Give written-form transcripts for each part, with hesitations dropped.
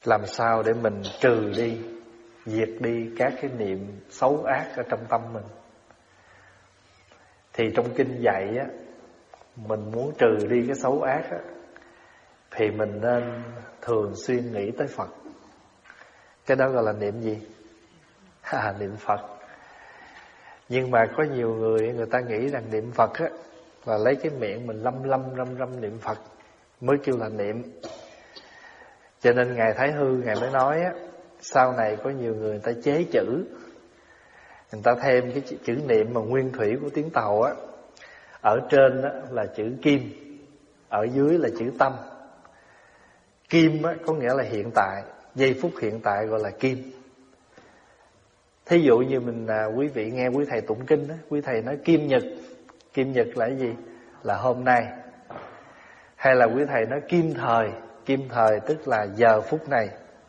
Làm sao để mình trừ đi, diệt đi các cái niệm xấu ác ở trong tâm mình. Thì trong kinh dạy á, mình muốn trừ đi cái xấu ác á, thì mình nên thường xuyên nghĩ tới Phật. Cái đó gọi là niệm gì? Niệm Phật. Nhưng mà có nhiều người ta nghĩ rằng niệm Phật á là lấy cái miệng mình lâm niệm Phật mới kêu là niệm. Cho nên Ngài Thái Hư Ngài mới nói á, sau này có nhiều người ta chế chữ, người ta thêm cái chữ niệm mà nguyên thủy của tiếng Tàu á. Ở trên á là chữ kim, ở dưới là chữ tâm. Kim á có nghĩa là hiện tại, giây phút hiện tại gọi là kim. Thí dụ như mình quý vị nghe quý thầy tụng kinh á, quý thầy nói kim nhật. Kim nhật là cái gì? Là hôm nay. Hay là quý thầy nói kim thời. Kim thời tức là giờ phút này.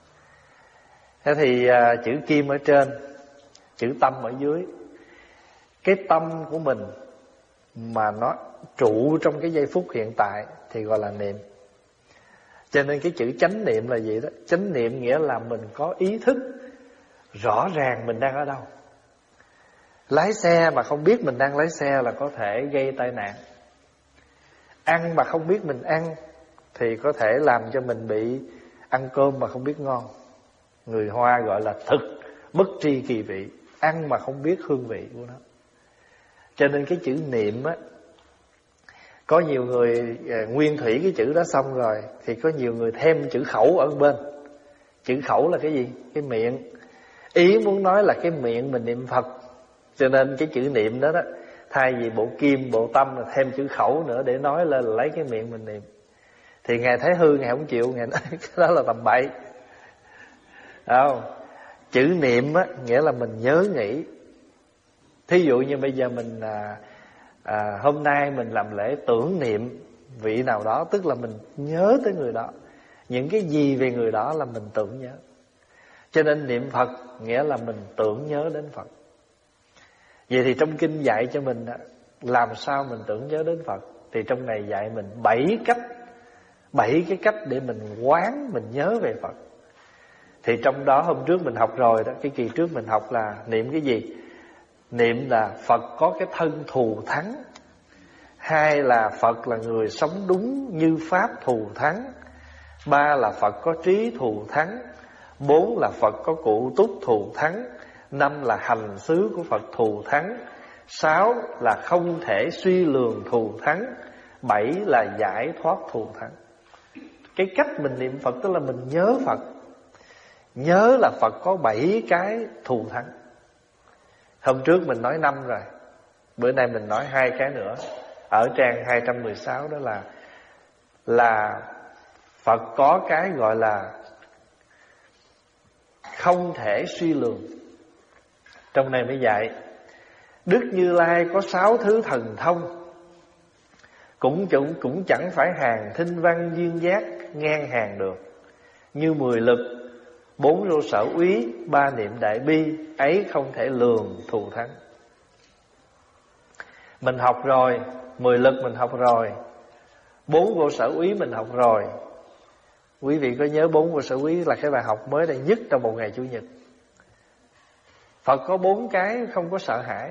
Thế thì chữ kim ở trên, chữ tâm ở dưới. Cái tâm của mình mà nó trụ trong cái giây phút hiện tại thì gọi là niệm. Cho nên cái chữ chánh niệm là gì đó? Chánh niệm nghĩa là mình có ý thức rõ ràng mình đang ở đâu. Lái xe mà không biết mình đang lái xe là có thể gây tai nạn. Ăn mà không biết mình ăn thì có thể làm cho mình bị ăn cơm mà không biết ngon. Người Hoa gọi là thực bất tri kỳ vị, ăn mà không biết hương vị của nó. Cho nên cái chữ niệm á, có nhiều người nguyên thủy cái chữ đó xong rồi thì có nhiều người thêm chữ khẩu ở bên. Chữ khẩu là cái gì? Cái miệng. Ý muốn nói là cái miệng mình niệm Phật. Cho nên cái chữ niệm đó đó, thay vì bộ kim, bộ tâm là thêm chữ khẩu nữa để nói lên là lấy cái miệng mình niệm. Thì Ngài Thái Hư Ngài không chịu, Ngài nói cái đó là tầm bậy. Không? Chữ niệm á nghĩa là mình nhớ nghĩ. Thí dụ như bây giờ mình hôm nay mình làm lễ tưởng niệm vị nào đó, tức là mình nhớ tới người đó. Những cái gì về người đó là mình tưởng nhớ. Cho nên niệm Phật nghĩa là mình tưởng nhớ đến Phật. Vậy thì trong kinh dạy cho mình làm sao mình tưởng nhớ đến Phật. Thì trong này dạy mình 7 cái cách để mình quán, mình nhớ về Phật. Thì trong đó hôm trước mình học rồi đó, cái kỳ trước mình học là niệm cái gì? Niệm là Phật có cái thân thù thắng. 2 là Phật là người sống đúng như Pháp thù thắng. 3 là Phật có trí thù thắng. 4 là Phật có cụ túc thù thắng. 5 là hành xứ của Phật thù thắng. 6 là không thể suy lường thù thắng. 7 là giải thoát thù thắng. Cái cách mình niệm Phật tức là mình nhớ Phật. Nhớ là Phật có 7 cái thù thắng. Hôm trước mình nói 5 rồi, bữa nay mình nói 2 cái nữa. Ở trang 216 đó là Phật có cái gọi là không thể suy lường. Trong này mới dạy Đức Như Lai có 6 thứ thần thông, cũng chẳng phải hàng thinh văn duyên giác ngang hàng được. Như 10 lực, 4 vô sở úy, 3 niệm đại bi, ấy không thể lường thù thắng. Mình học rồi, 10 lực mình học rồi, 4 vô sở úy mình học rồi. Quý vị có nhớ 4 vô sở úy là cái bài học mới đây nhất trong một ngày Chủ nhật. Phật có 4 cái không có sợ hãi.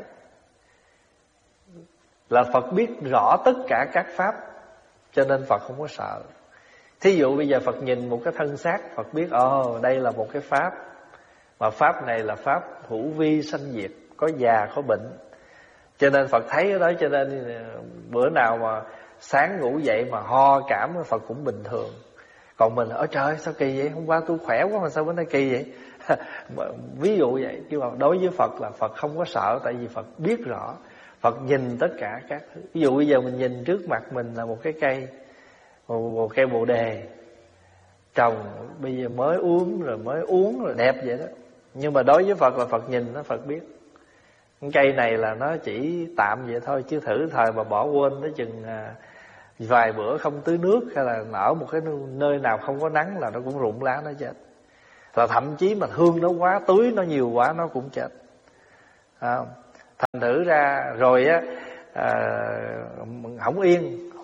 Là Phật biết rõ tất cả các pháp, cho nên Phật không có sợ. Thí dụ bây giờ Phật nhìn một cái thân xác, Phật biết đây là một cái pháp, mà pháp này là pháp hữu vi sanh diệt, có già có bệnh. Cho nên Phật thấy ở đó, cho nên bữa nào mà sáng ngủ dậy mà ho cảm, Phật cũng bình thường. Còn mình trời sao kỳ vậy, hôm qua tôi khỏe quá mà sao bữa nay kỳ vậy. Ví dụ vậy. Nhưng mà đối với Phật là Phật không có sợ, tại vì Phật biết rõ, Phật nhìn tất cả các thứ. Ví dụ bây giờ mình nhìn trước mặt mình là một cái cây, một cây bồ đề trồng bây giờ mới uống rồi đẹp vậy đó. Nhưng mà đối với Phật là Phật nhìn nó, Phật biết cây này là nó chỉ tạm vậy thôi, chứ thử thời mà bỏ quên nó chừng vài bữa không tưới nước, hay là ở một cái nơi nào không có nắng là nó cũng rụng lá nó chết. Và thậm chí mà thương nó quá, tưới nó nhiều quá nó cũng chết. Thành thử ra rồi á, không yên,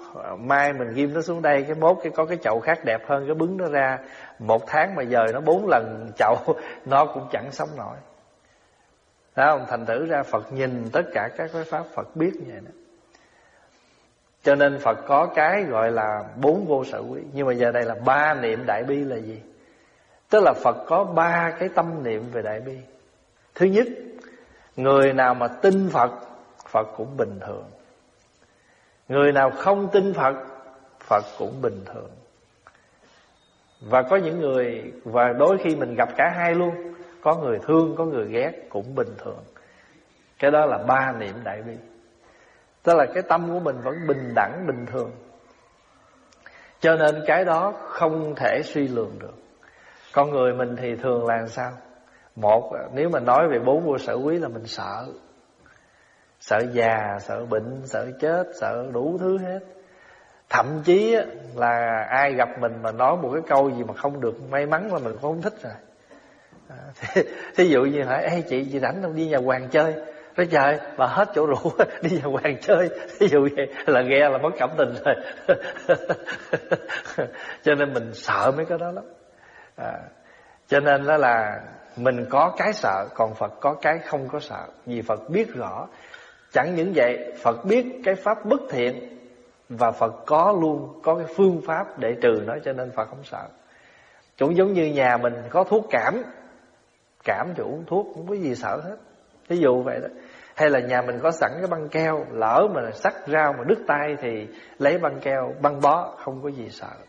mai mình ghim nó xuống đây, cái mốt cái có cái chậu khác đẹp hơn, cái bứng nó ra. 1 tháng mà dời nó 4 lần chậu, nó cũng chẳng sống nổi. Thấy không? Thành thử ra Phật nhìn tất cả các cái pháp Phật biết như vậy đó. Cho nên Phật có cái gọi là 4 vô sở quý. Nhưng mà giờ đây là 3 niệm đại bi là gì? Tức là Phật có 3 cái tâm niệm về đại bi. Thứ nhất, người nào mà tin Phật, Phật cũng bình thường. Người nào không tin Phật, Phật cũng bình thường. Và có những người, và đôi khi mình gặp cả hai luôn, có người thương, có người ghét, cũng bình thường. Cái đó là 3 niệm đại bi. Tức là cái tâm của mình vẫn bình đẳng, bình thường. Cho nên cái đó không thể suy lường được. Con người mình thì thường là sao? Một, nếu mà nói về 4 vô sở quý là mình sợ. Sợ già, sợ bệnh, sợ chết, sợ đủ thứ hết. Thậm chí là ai gặp mình mà nói một cái câu gì mà không được may mắn là mình cũng không thích rồi. Thí dụ như hỏi: ê chị rảnh không đi nhà hoàng chơi? Nói trời, bà hết chỗ rượu đi nhà hoàng chơi. Thí dụ vậy là nghe là mất cảm tình rồi. Cho nên mình sợ mấy cái đó lắm. Cho nên đó là mình có cái sợ, còn Phật có cái không có sợ. Vì Phật biết rõ. Chẳng những vậy, Phật biết cái pháp bất thiện, và Phật có luôn có cái phương pháp để trừ nó, cho nên Phật không sợ. Cũng giống như nhà mình có thuốc cảm thì uống thuốc không có gì sợ hết. Ví dụ vậy đó. Hay là nhà mình có sẵn cái băng keo, lỡ mà sắc rau mà đứt tay thì lấy băng keo băng bó, không có gì sợ.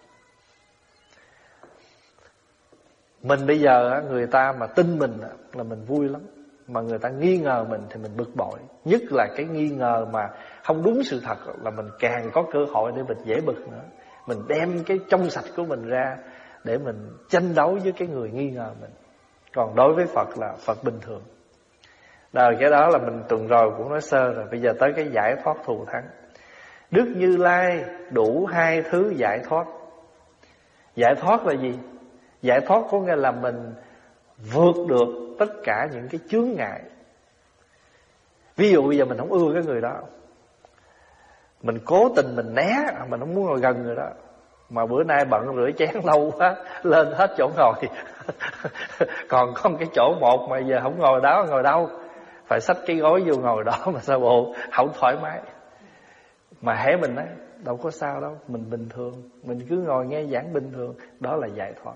Mình bây giờ người ta mà tin mình là mình vui lắm, mà người ta nghi ngờ mình thì mình bực bội. Nhất là cái nghi ngờ mà không đúng sự thật là mình càng có cơ hội để mình dễ bực nữa. Mình đem cái trong sạch của mình ra để mình tranh đấu với cái người nghi ngờ mình. Còn đối với Phật là Phật bình thường. Rồi cái đó là mình tuần rồi cũng nói sơ rồi. Bây giờ tới cái giải thoát thù thắng. Đức Như Lai đủ 2 thứ giải thoát. Giải thoát là gì? Giải thoát có nghĩa là mình vượt được tất cả những cái chướng ngại. Ví dụ bây giờ mình không ưa cái người đó, mình cố tình mình né, mình không muốn ngồi gần người đó. Mà bữa nay bận rửa chén lâu quá, lên hết chỗ ngồi. Còn có một cái chỗ một mà giờ không ngồi đó, ngồi đâu? Phải xách cái gối vô ngồi đó mà sao bộ không thoải mái. Mà hễ mình nói đâu có sao đâu, mình bình thường, mình cứ ngồi nghe giảng bình thường. Đó là giải thoát.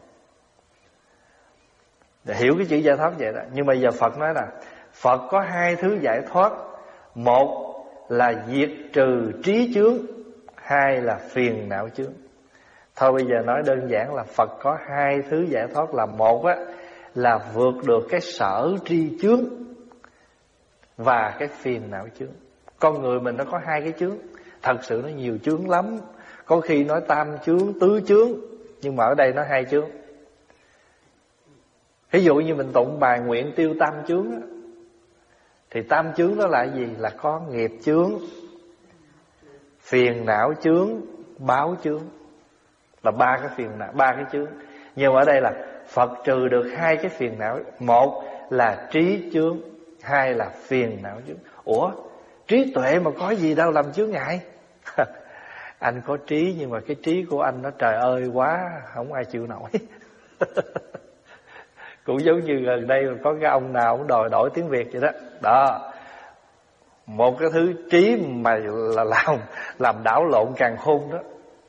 Để hiểu cái chữ giải thoát vậy đó. Nhưng mà giờ Phật nói là Phật có 2 thứ giải thoát. Một là diệt trừ trí chướng, 2 là phiền não chướng. Thôi bây giờ nói đơn giản là Phật có 2 thứ giải thoát. Là một á, là vượt được cái sở tri chướng và cái phiền não chướng. Con người mình nó có 2 cái chướng. Thật sự nó nhiều chướng lắm. Có khi nói tam chướng, tứ chướng, nhưng mà ở đây nó 2 chướng. Ví dụ như mình tụng bài nguyện tiêu tam chướng đó, thì tam chướng đó là gì? Là có nghiệp chướng, phiền não chướng, báo chướng. Là 3 cái phiền não, 3 cái chướng. Nhưng mà ở đây là Phật trừ được 2 cái phiền não. Một là trí chướng, 2 là phiền não chướng. Ủa, trí tuệ mà có gì đâu làm chướng ngại? Anh có trí nhưng mà cái trí của anh nó trời ơi quá, không ai chịu nổi. Cũng giống như gần đây có cái ông nào cũng đòi đổi tiếng Việt vậy đó. Đó, một cái thứ trí mà là làm đảo lộn càn khôn đó.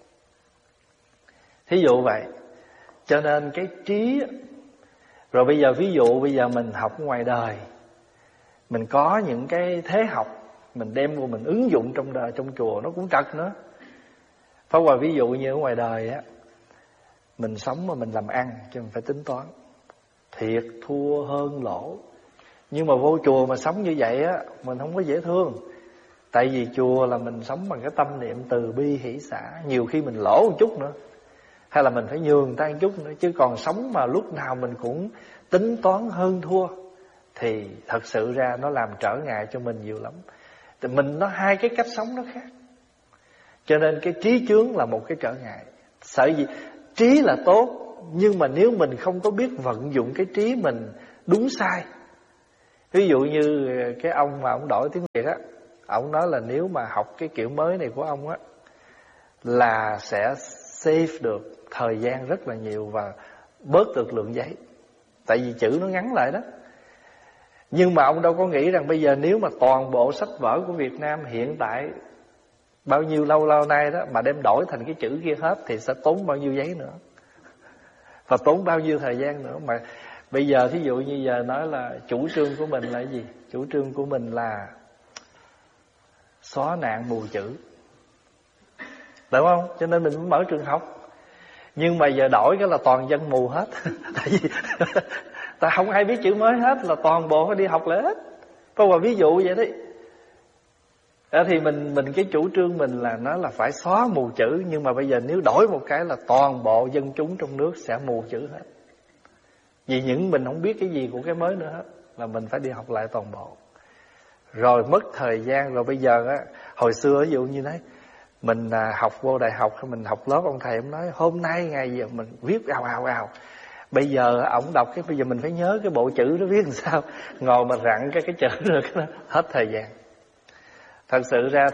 Thí dụ vậy. Cho nên cái trí. Rồi bây giờ ví dụ bây giờ mình học ngoài đời, mình có những cái thế học, mình đem vô mình ứng dụng trong đời, trong chùa nó cũng trật nữa. Pháp Hòa ví dụ như ở ngoài đời á, mình sống mà mình làm ăn chứ mình phải tính toán thiệt thua hơn lỗ. Nhưng mà vô chùa mà sống như vậy á, mình không có dễ thương. Tại vì chùa là mình sống bằng cái tâm niệm từ bi hỷ xả. Nhiều khi mình lỗ một chút nữa, hay là mình phải nhường người ta một chút nữa. Chứ còn sống mà lúc nào mình cũng tính toán hơn thua thì thật sự ra nó làm trở ngại cho mình nhiều lắm. Thì mình nó 2 cái cách sống nó khác. Cho nên cái trí chướng là một cái trở ngại. Sợ gì? Trí là tốt, nhưng mà nếu mình không có biết vận dụng cái trí mình đúng sai. Ví dụ như cái ông mà ông đổi tiếng Việt á, ông nói là nếu mà học cái kiểu mới này của ông á, là sẽ save được thời gian rất là nhiều và bớt được lượng giấy. Tại vì chữ nó ngắn lại đó. Nhưng mà ông đâu có nghĩ rằng bây giờ nếu mà toàn bộ sách vở của Việt Nam hiện tại bao nhiêu lâu nay đó mà đem đổi thành cái chữ kia hết thì sẽ tốn bao nhiêu giấy nữa, và tốn bao nhiêu thời gian nữa. Mà bây giờ thí dụ như giờ nói là chủ trương của mình là cái gì? Chủ trương của mình là xóa nạn mù chữ, đúng không? Cho nên mình mới mở trường học. Nhưng mà giờ đổi cái là toàn dân mù hết. Tại vì ta không ai biết chữ mới hết, là toàn bộ phải đi học lại hết. Có một ví dụ vậy đấy. Thì mình cái chủ trương mình là nó là phải xóa mù chữ. Nhưng mà bây giờ nếu đổi một cái là toàn bộ dân chúng trong nước sẽ mù chữ hết. Vì những mình không biết cái gì của cái mới nữa hết, là mình phải đi học lại toàn bộ. Rồi mất thời gian. Rồi bây giờ á, hồi xưa ví dụ như đấy, mình học vô đại học, mình học lớp, ông thầy ông nói hôm nay ngày gì mình viết ào. Bây giờ ổng đọc cái bây giờ mình phải nhớ cái bộ chữ nó viết làm sao, ngồi mà rặn cái chữ rồi cái hết thời gian. Thật sự ra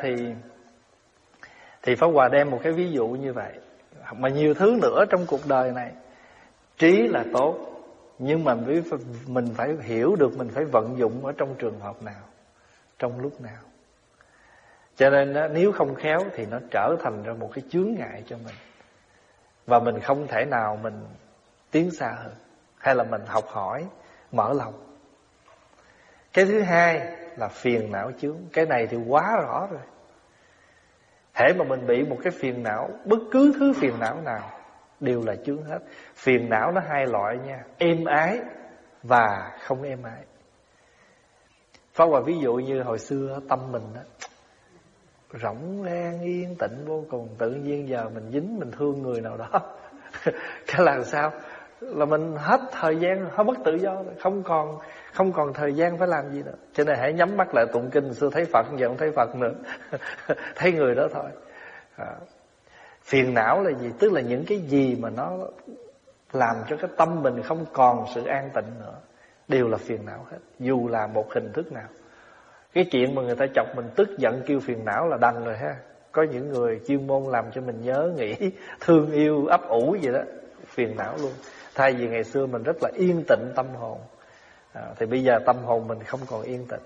thì Pháp Hòa đem một cái ví dụ như vậy. Mà nhiều thứ nữa trong cuộc đời này. Trí là tốt, nhưng mà mình phải hiểu được mình phải vận dụng ở trong trường hợp nào, trong lúc nào. Cho nên nếu không khéo thì nó trở thành ra một cái chướng ngại cho mình, và mình không thể nào mình tiến xa hơn, hay là mình học hỏi, mở lòng. Cái thứ hai là phiền não chướng. Cái này thì quá rõ rồi. Hễ mà mình bị một cái phiền não, bất cứ thứ phiền não nào đều là chướng hết. Phiền não nó hai loại nha, êm ái và không êm ái. Pháp Hòa ví dụ như hồi xưa tâm mình đó rỗng rang yên tĩnh vô cùng, tự nhiên giờ mình dính mình thương người nào đó cái làm sao là mình hết thời gian, hết mất tự do rồi, không còn thời gian phải làm gì nữa. Cho nên hãy nhắm mắt lại tụng kinh. Xưa thấy Phật, giờ không thấy Phật nữa thấy người đó thôi. Phiền não là gì? Tức là những cái gì mà nó làm cho cái tâm mình không còn sự an tịnh nữa, đều là phiền não hết, dù là một hình thức nào. Cái chuyện mà người ta chọc mình tức giận kêu phiền não là đành rồi ha. Có những người chuyên môn làm cho mình nhớ nghĩ, thương yêu, ấp ủ gì đó, phiền não luôn. Thay vì ngày xưa mình rất là yên tịnh tâm hồn, thì bây giờ tâm hồn mình không còn yên tịnh.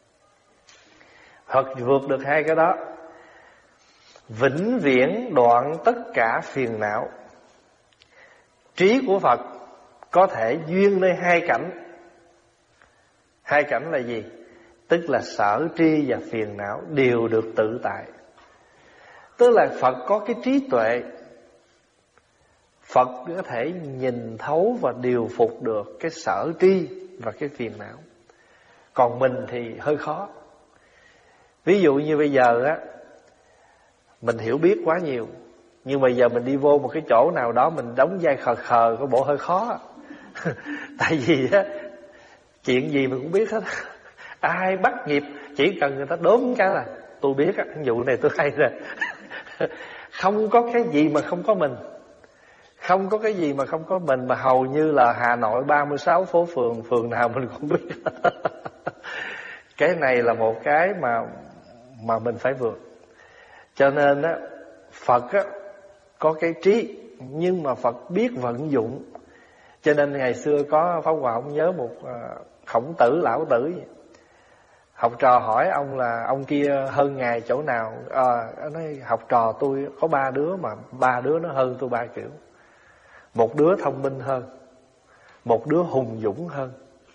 Hoặc vượt được hai cái đó, vĩnh viễn đoạn tất cả phiền não. Trí của Phật có thể duyên nơi hai cảnh. Hai cảnh là gì? Tức là sở tri và phiền não đều được tự tại. Tức là Phật có cái trí tuệ, Phật có thể nhìn thấu và điều phục được cái sở tri và cái phiền não. Còn mình thì hơi khó. Ví dụ như bây giờ á, mình hiểu biết quá nhiều, nhưng bây giờ mình đi vô một cái chỗ nào đó mình đóng vai khờ khờ, có bộ hơi khó. Tại vì á, chuyện gì mình cũng biết hết. Ai bắt nhịp chỉ cần người ta đốm cái là tôi biết á, vụ này tôi hay rồi. Không có cái gì mà không có mình. Không có cái gì mà không có mình. Mà hầu như là Hà Nội 36 phố phường, phường nào mình cũng biết. Cái này là một cái mà mình phải vượt. Cho nên á, Phật á, có cái trí, nhưng mà Phật biết vận dụng. Cho nên ngày xưa có Pháp Hòa ông nhớ một Khổng Tử, lão tử. Học trò hỏi ông là ông kia hơn ngài chỗ nào. Nói học trò tôi có 3 đứa, mà 3 đứa nó hơn tôi 3 kiểu. Một đứa thông minh hơn, một đứa hùng dũng hơn.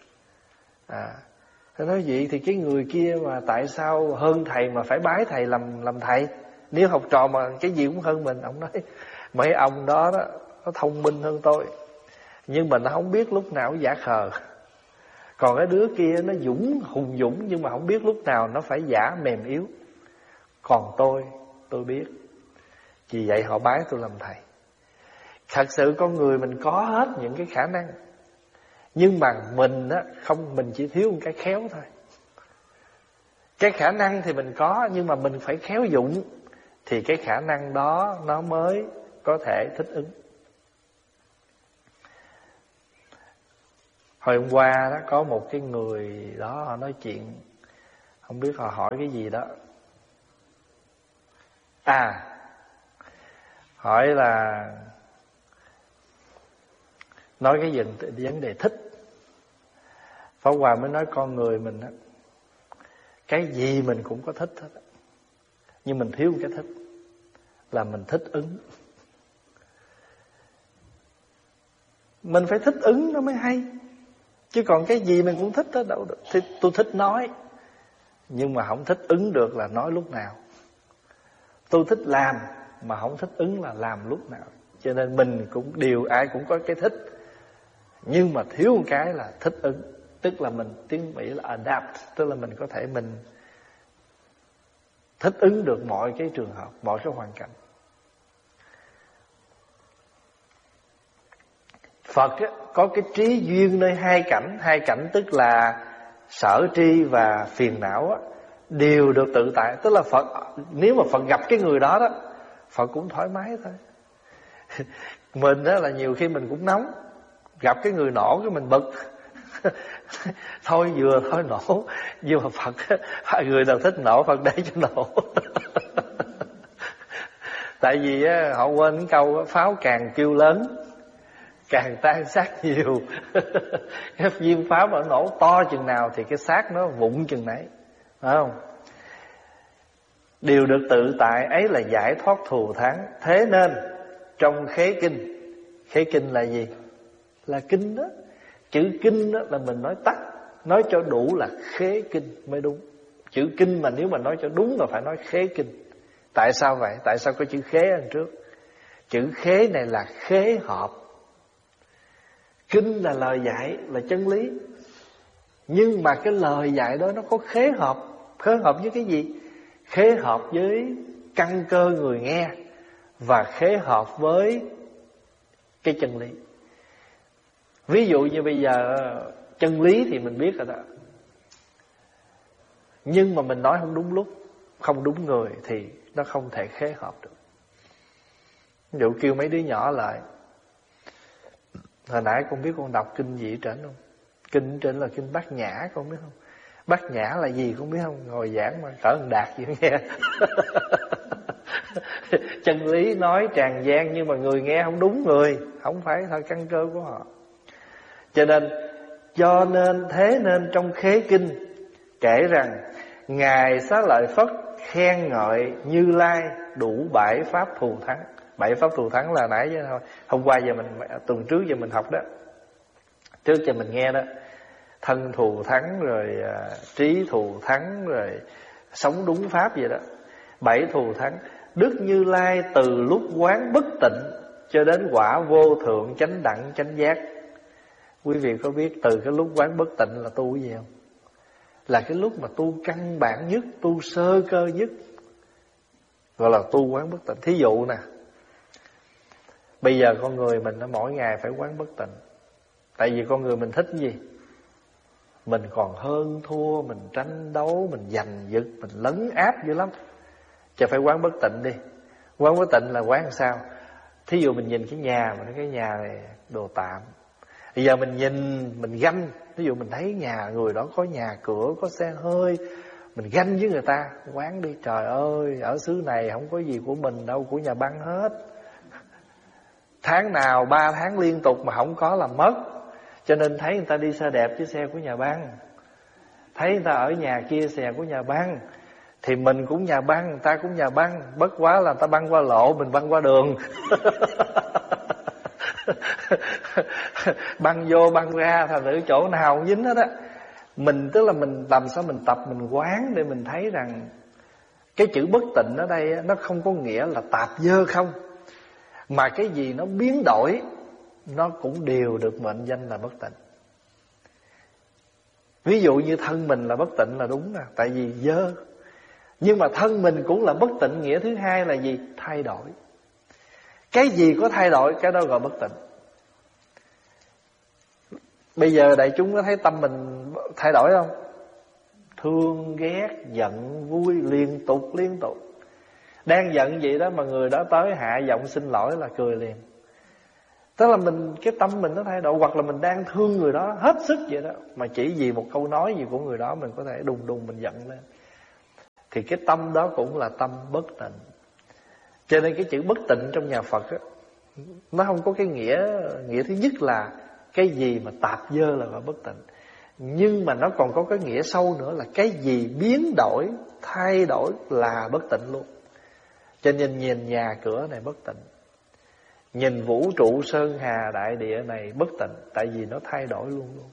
Tôi nói vậy thì cái người kia mà tại sao hơn thầy mà phải bái thầy làm thầy? Nếu học trò mà cái gì cũng hơn mình. Ông nói mấy ông đó nó thông minh hơn tôi, nhưng mà nó không biết lúc nào giả khờ. Còn cái đứa kia nó hùng dũng, nhưng mà không biết lúc nào nó phải giả mềm yếu. Còn tôi biết. Vì vậy họ bái tôi làm thầy. Thật sự con người mình có hết những cái khả năng, nhưng mà mình á, không, mình chỉ thiếu một cái khéo thôi. Cái khả năng thì mình có, nhưng mà mình phải khéo dụng, thì cái khả năng đó nó mới có thể thích ứng. Hồi hôm qua đó có một cái người đó, họ nói chuyện, không biết họ hỏi cái gì đó. hỏi là nói cái vấn đề thích. Pháp Hòa mới nói con người mình á, cái gì mình cũng có thích hết, nhưng mình thiếu cái thích, là mình thích ứng. Mình phải thích ứng nó mới hay. Chứ còn cái gì mình cũng thích đó đâu được. Thì tôi thích nói, nhưng mà không thích ứng được là nói lúc nào. Tôi thích làm mà không thích ứng là làm lúc nào. Cho nên mình cũng ai cũng có cái thích, nhưng mà thiếu một cái là thích ứng. Tức là mình, tiếng Mỹ là adapt, tức là mình có thể mình thích ứng được mọi cái trường hợp, mọi cái hoàn cảnh. Phật có cái trí duyên nơi hai cảnh tức là sở tri và phiền não đều được tự tại. Tức là Phật, nếu mà Phật gặp cái người đó Phật cũng thoải mái thôi. Mình đó là nhiều khi mình cũng nóng, gặp cái người nổ cái mình bực. Thôi vừa thôi nổ. Nhưng mà Phật, người nào thích nổ Phật để cho nổ. Tại vì họ quên cái câu pháo càng kêu lớn càng tan xác nhiều. Cái viên pháo mà nổ to chừng nào thì cái xác nó vụn chừng nấy, phải không? Điều được tự tại ấy là giải thoát thù thắng. Thế nên trong khế kinh là gì? Là kinh đó. Chữ kinh đó là mình nói tắt, nói cho đủ là khế kinh mới đúng. Chữ kinh mà nếu mà nói cho đúng là phải nói khế kinh. Tại sao vậy? Tại sao có chữ khế ở trước? Chữ khế này là khế hợp. Kinh là lời dạy, là chân lý. Nhưng mà cái lời dạy đó nó có khế hợp. Khế hợp với cái gì? Khế hợp với căn cơ người nghe, và khế hợp với cái chân lý. Ví dụ như bây giờ chân lý thì mình biết rồi đó, nhưng mà mình nói không đúng lúc, không đúng người thì nó không thể khế hợp được. Ví dụ kêu mấy đứa nhỏ lại, hồi nãy con biết con đọc kinh gì ở trển không? Kinh trên là kinh Bát Nhã, con biết không? Bát Nhã là gì con biết không? Ngồi giảng mà cỡ một đạt gì nghe. Chân lý nói tràn gian, nhưng mà người nghe không đúng người, không phải là căn cơ của họ. Cho nên thế nên trong khế kinh kể rằng Ngài Xá Lợi Phất khen ngợi Như Lai đủ 7 pháp thù thắng. 7 pháp thù thắng là nãy thôi, hôm qua giờ mình, tuần trước giờ mình học đó, trước giờ mình nghe đó. Thân thù thắng, rồi trí thù thắng, rồi sống đúng pháp vậy đó. 7 thù thắng. Đức Như Lai từ lúc quán bất tịnh cho đến quả vô thượng chánh đẳng chánh giác. Quý vị có biết từ cái lúc quán bất tịnh là tu cái gì không? Là cái lúc mà tu căn bản nhất, tu sơ cơ nhất, gọi là tu quán bất tịnh. Thí dụ nè, bây giờ con người mình mỗi ngày phải quán bất tịnh. Tại vì con người mình thích cái gì? Mình còn hơn thua, mình tranh đấu, mình giành giật, mình lấn áp dữ lắm. Chứ phải quán bất tịnh đi. Quán bất tịnh là quán làm sao? Thí dụ mình nhìn cái nhà, mình thấy cái nhà này đồ tạm. Bây giờ mình nhìn, mình ganh. Ví dụ mình thấy nhà người đó có nhà cửa, có xe hơi, mình ganh với người ta. Quán đi, trời ơi, ở xứ này không có gì của mình đâu, của nhà băng hết. Tháng nào 3 tháng liên tục mà không có là mất. Cho nên thấy người ta đi xe đẹp chứ xe của nhà băng, thấy người ta ở nhà kia xe của nhà băng, thì mình cũng nhà băng, người ta cũng nhà băng. Bất quá là người ta băng qua lộ, mình băng qua đường. Băng vô băng ra, thành thử chỗ nào cũng dính hết á. Mình tức là mình làm sao mình tập, mình quán để mình thấy rằng cái chữ bất tịnh ở đây nó không có nghĩa là tạp dơ không, mà cái gì nó biến đổi nó cũng đều được mệnh danh là bất tịnh. Ví dụ như thân mình là bất tịnh là đúng nè, tại vì dơ. Nhưng mà thân mình cũng là bất tịnh, nghĩa thứ hai là gì? Thay đổi. Cái gì có thay đổi, cái đó gọi bất tịnh. Bây giờ đại chúng có thấy tâm mình thay đổi không? Thương, ghét, giận, vui liên tục. Đang giận vậy đó mà người đó tới hạ giọng xin lỗi là cười liền. Tức là cái tâm mình nó thay đổi. Hoặc là mình đang thương người đó hết sức vậy đó, mà chỉ vì một câu nói gì của người đó mình có thể đùng mình giận lên. Thì cái tâm đó cũng là tâm bất tịnh. Cho nên cái chữ bất tịnh trong nhà Phật á, nó không có cái nghĩa thứ nhất là cái gì mà tạp dơ là bất tịnh, nhưng mà nó còn có cái nghĩa sâu nữa là cái gì biến đổi, thay đổi là bất tịnh luôn. Cho nên nhìn nhà cửa này bất tịnh, nhìn vũ trụ sơn hà đại địa này bất tịnh, tại vì nó thay đổi luôn luôn.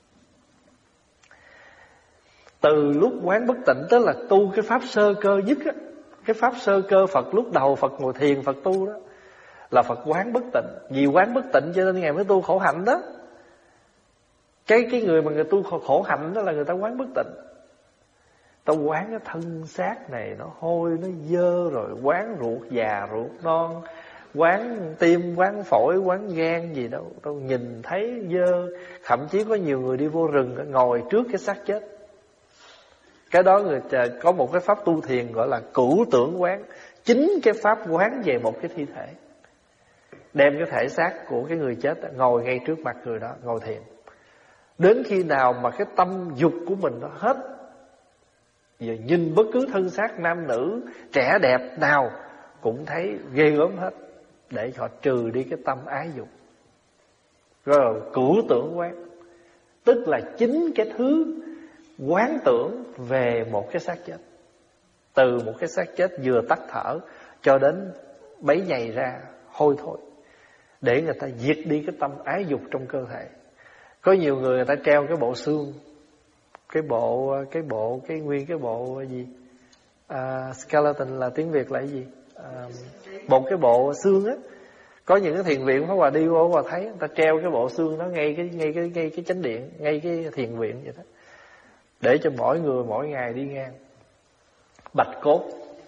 Từ lúc quán bất tịnh, tức là tu cái pháp sơ cơ nhất á, cái pháp sơ cơ Phật lúc đầu Phật ngồi thiền Phật tu đó, là Phật quán bất tịnh. Vì quán bất tịnh cho nên Ngài mới tu khổ hạnh đó. Cái người mà người tu khổ hạnh đó là người ta quán bất tịnh. Ta quán cái thân xác này nó hôi, nó dơ, rồi quán ruột già, ruột non, quán tim, quán phổi, quán gan gì đâu. Tao nhìn thấy dơ. Thậm chí có nhiều người đi vô rừng ngồi trước cái xác chết. Cái đó người có một cái pháp tu thiền gọi là cửu tưởng quán. Chính cái pháp quán về một cái thi thể, đem cái thể xác của cái người chết ngồi ngay trước mặt người đó, ngồi thiền. Đến khi nào mà cái tâm dục của mình nó hết, giờ nhìn bất cứ thân xác nam nữ trẻ đẹp nào cũng thấy ghê gớm hết, để họ trừ đi cái tâm ái dục. Rồi cửu tưởng quán, tức là chính cái thứ quán tưởng về một cái xác chết. Từ một cái xác chết vừa tắt thở cho đến bấy nhầy ra hôi thối, để người ta diệt đi cái tâm ái dục trong cơ thể. Có nhiều người ta treo cái bộ xương, cái nguyên cái bộ gì, skeleton là tiếng Việt là cái gì, một cái bộ xương á. Có những cái thiền viện Pháp Hòa đi vô Hòa thấy người ta treo cái bộ xương đó ngay cái chánh điện, ngay cái thiền viện vậy đó, để cho mỗi người mỗi ngày đi ngang. Bạch cốt.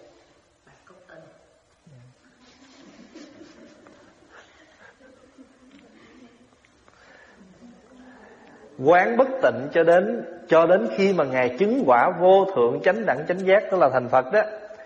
Quán bất tịnh cho đến khi mà Ngài chứng quả vô thượng chánh đẳng chánh giác, tức là thành Phật đó.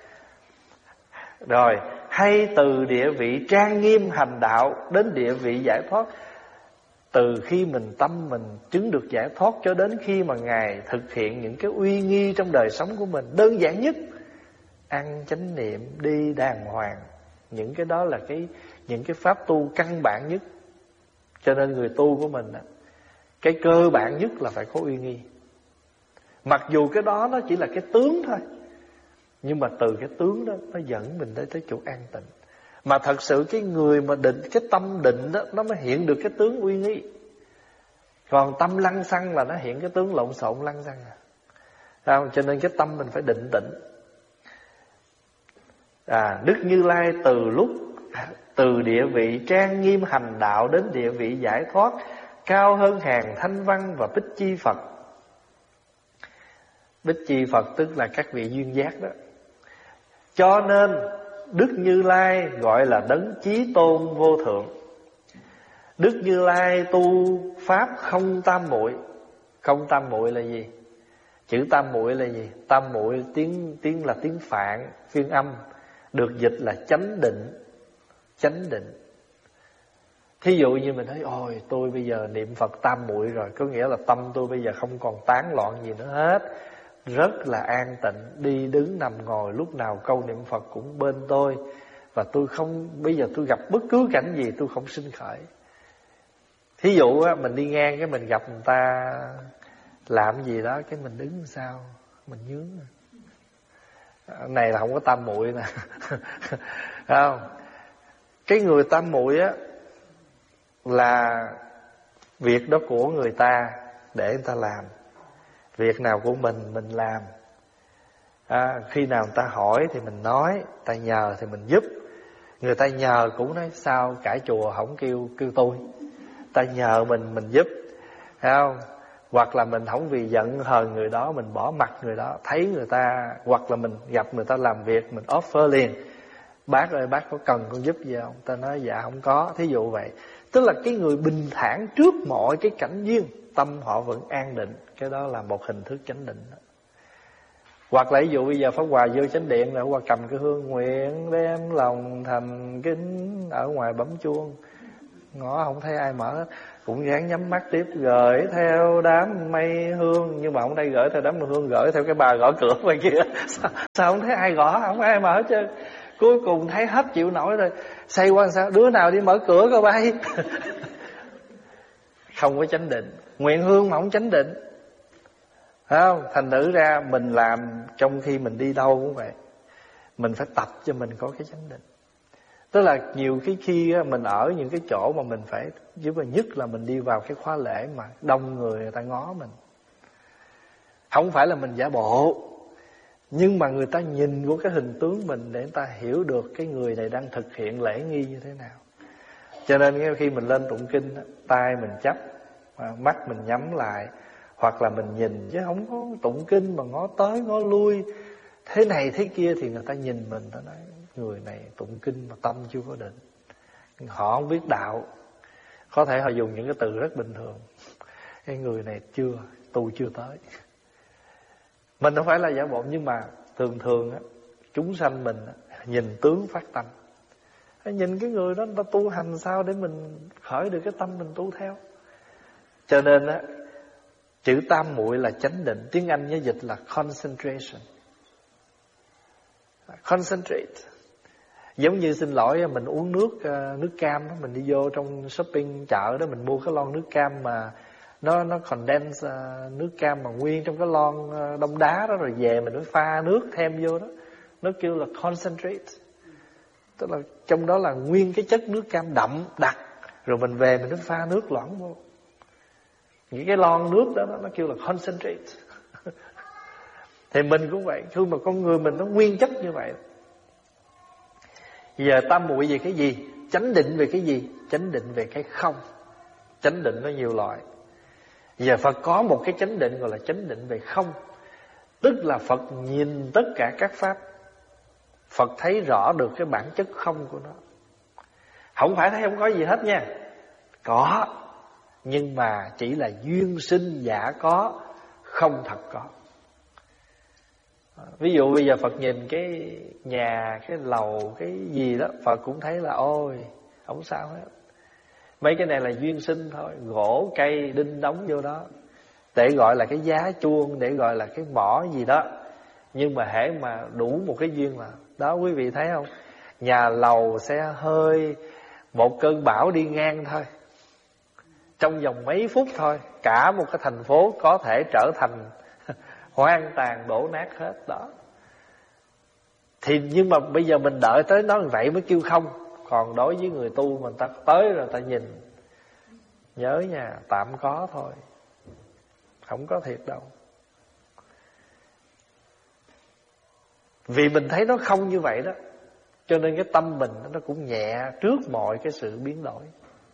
Rồi hay từ địa vị trang nghiêm hành đạo đến địa vị giải thoát. Từ khi tâm mình chứng được giải thoát cho đến khi mà Ngài thực hiện những cái uy nghi trong đời sống của mình. Đơn giản nhất, ăn chánh niệm, đi đàng hoàng. Những cái đó là những cái pháp tu căn bản nhất. Cho nên người tu của mình, cái cơ bản nhất là phải có uy nghi. Mặc dù cái đó nó chỉ là cái tướng thôi, nhưng mà từ cái tướng đó nó dẫn mình tới chỗ an tịnh. Mà thật sự cái người mà định, cái tâm định đó, nó mới hiện được cái tướng uy nghi. Còn tâm lăng xăng là nó hiện cái tướng lộn xộn lăng xăng cho nên cái tâm mình phải định tĩnh. Đức Như Lai từ địa vị trang nghiêm hành đạo đến địa vị giải thoát, cao hơn hàng Thanh Văn và Bích Chi Phật. Bích Chi Phật tức là các vị duyên giác đó. Cho nên Đức Như Lai gọi là đấng chí tôn vô thượng. Đức Như Lai tu pháp không tam muội. Không tam muội là gì? Chữ tam muội là gì? Tam muội tiếng là tiếng Phạn, phiên âm, được dịch là chánh định. Chánh định. Thí dụ như mình thấy ôi tôi bây giờ niệm Phật tam muội rồi, có nghĩa là tâm tôi bây giờ không còn tán loạn gì nữa hết, rất là an tịnh, đi đứng nằm ngồi lúc nào câu niệm Phật cũng bên tôi, và tôi không, bây giờ tôi gặp bất cứ cảnh gì tôi không sinh khởi. Thí dụ á, mình đi ngang cái mình gặp người ta làm gì đó, cái mình đứng sao mình nhướng, này là không có tam muội nè. Không, cái người tam muội á là việc đó của người ta để người ta làm, việc nào của mình làm. Khi nào người ta hỏi thì mình nói, người ta nhờ thì mình giúp. Người ta nhờ cũng nói sao cả chùa không kêu tôi, ta nhờ mình giúp, thấy không? Hoặc là mình không vì giận hờn người đó mình bỏ mặt người đó, thấy người ta, hoặc là mình gặp người ta làm việc mình offer liền, bác ơi bác có cần con giúp gì không? Ta nói dạ không có, thí dụ vậy. Tức là cái người bình thản trước mọi cái cảnh duyên, tâm họ vẫn an định. Cái đó là một hình thức chánh định đó. Hoặc là ví dụ bây giờ Pháp Hòa vô chánh điện là Pháp Hòa cầm cái hương nguyện đem lòng thành kính, ở ngoài bấm chuông, ngõ không thấy ai mở hết, cũng gắng nhắm mắt tiếp, gửi theo đám mây hương. Nhưng mà không đây gửi theo đám mây hương, gửi theo cái bà gõ cửa ngoài kia. Sao không thấy ai gõ, không ai mở chứ. Cuối cùng thấy hết chịu nổi rồi, xoay qua sao, đứa nào đi mở cửa coi bay. Không có chánh định. Nguyện hương mà không chánh định, phải không? Thành thử ra mình làm trong khi mình đi đâu cũng vậy, mình phải tập cho mình có cái chánh định. Tức là nhiều khi mình ở những cái chỗ mà mình phải, nhất là mình đi vào cái khóa lễ mà đông người ta ngó mình. Không phải là mình giả bộ, nhưng mà người ta nhìn vô cái hình tướng mình để người ta hiểu được cái người này đang thực hiện lễ nghi như thế nào. Cho nên khi mình lên tụng kinh, tay mình chắp, mắt mình nhắm lại, hoặc là mình nhìn, chứ không có tụng kinh mà ngó tới ngó lui thế này thế kia, thì người ta nhìn mình, ta nói người này tụng kinh mà tâm chưa có định. Họ không biết đạo, có thể họ dùng những cái từ rất bình thường. Cái người này tu chưa tới. Mình không phải là giả bộ, nhưng mà thường chúng sanh mình nhìn tướng phát tâm. Nhìn cái người đó ta tu hành sao để mình khởi được cái tâm mình tu theo. Cho nên chữ tam muội là chánh định. Tiếng Anh nhớ dịch là concentration. Concentrate. Giống như xin lỗi, mình uống nước cam, mình đi vô trong shopping chợ đó, mình mua cái lon nước cam mà nó condense nước cam mà nguyên trong cái lon đông đá đó, rồi về mình mới pha nước thêm vô đó. Nó kêu là concentrate. Tức là trong đó là nguyên cái chất nước cam đậm đặc, rồi mình về mình mới pha nước loãng vô. Những cái lon nước đó nó kêu là concentrate. Thì mình cũng vậy, khi mà con người mình nó nguyên chất như vậy. Giờ tam muội về cái gì? Chánh định về cái gì? Chánh định về cái không. Chánh định nó nhiều loại. Giờ Phật có một cái chánh định gọi là chánh định về không. Tức là Phật nhìn tất cả các pháp, Phật thấy rõ được cái bản chất không của nó. Không phải thấy không có gì hết nha. Có, nhưng mà chỉ là duyên sinh giả có, không thật có. Ví dụ bây giờ Phật nhìn cái nhà, cái lầu, cái gì đó, Phật cũng thấy là ôi, không sao hết. Mấy cái này là duyên sinh thôi, gỗ, cây, đinh đóng vô đó, để gọi là cái giá chuông, để gọi là cái mỏ gì đó. Nhưng mà hễ mà đủ một cái duyên là, đó quý vị thấy không? Nhà lầu xe hơi, một cơn bão đi ngang thôi, trong vòng mấy phút thôi, cả một cái thành phố có thể trở thành hoang tàn đổ nát hết đó. Thì nhưng mà bây giờ mình đợi tới nó vậy mới kêu không. Còn đối với người tu mình ta tới rồi ta nhìn, nhớ nha, tạm có thôi, không có thiệt đâu. Vì mình thấy nó không như vậy đó, cho nên cái tâm mình nó cũng nhẹ trước mọi cái sự biến đổi.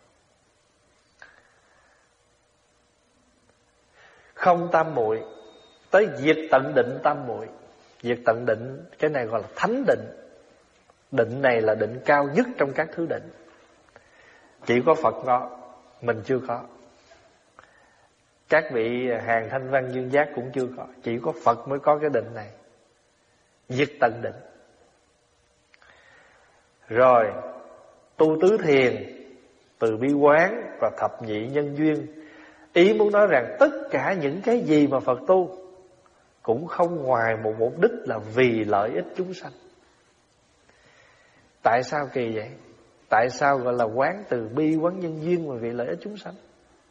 Không tam muội, tới diệt tận định tam muội. Diệt tận định, cái này gọi là thánh định. Định này là định cao nhất trong các thứ định. Chỉ có Phật có, mình chưa có. Các vị hàng thanh văn dương giác cũng chưa có. Chỉ có Phật mới có cái định này. Diệt tận định. Rồi tu tứ thiền, từ bi quán và thập nhị nhân duyên. Ý muốn nói rằng tất cả những cái gì mà Phật tu cũng không ngoài một mục đích là vì lợi ích chúng sanh. Tại sao kỳ vậy? Tại sao gọi là quán từ bi, quán nhân duyên mà vì lợi ích chúng sanh?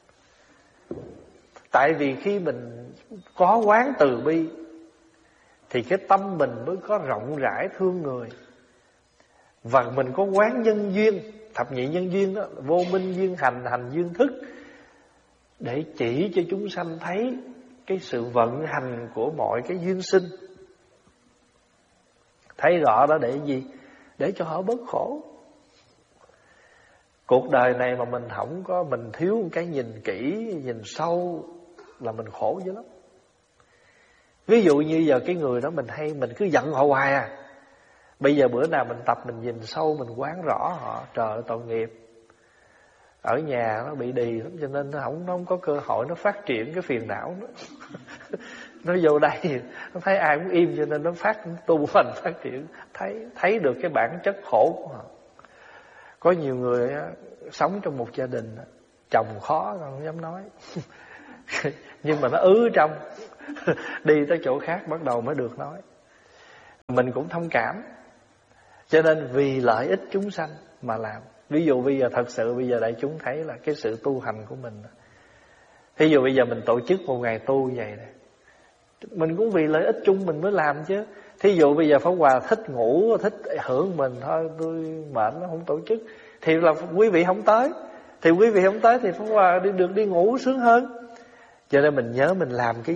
Tại vì khi mình có quán từ bi thì cái tâm mình mới có rộng rãi thương người. Và mình có quán nhân duyên, thập nhị nhân duyên đó, vô minh duyên hành, hành duyên thức, để chỉ cho chúng sanh thấy cái sự vận hành của mọi cái duyên sinh. Thấy rõ đó để gì? Để cho họ bớt khổ. Cuộc đời này mà mình không có, mình thiếu một cái nhìn kỹ, nhìn sâu là mình khổ dữ lắm. Ví dụ như giờ cái người đó mình cứ giận họ hoài à. Bây giờ bữa nào mình tập mình nhìn sâu, mình quán rõ họ, trời ơi tội nghiệp. Ở nhà nó bị đì lắm, cho nên nó không có cơ hội nó phát triển cái phiền não nữa. Nó vô đây nó thấy ai cũng im, cho nên nó tu hành phát triển, thấy được cái bản chất khổ của họ. Có nhiều người sống trong một gia đình, chồng khó không dám nói. Nhưng mà nó trong. Đi tới chỗ khác bắt đầu mới được nói. Mình cũng thông cảm. Cho nên vì lợi ích chúng sanh mà làm. Ví dụ bây giờ thật sự bây giờ đại chúng thấy là cái sự tu hành của mình. Ví dụ bây giờ mình tổ chức một ngày tu vậy này, mình cũng vì lợi ích chung mình mới làm chứ. Thí dụ bây giờ Pháp Hòa thích ngủ, thích hưởng mình thôi, tôi mệt nó không tổ chức, thì là quý vị không tới. Thì quý vị không tới thì Pháp Hòa được đi ngủ sướng hơn. Cho nên mình nhớ mình làm cái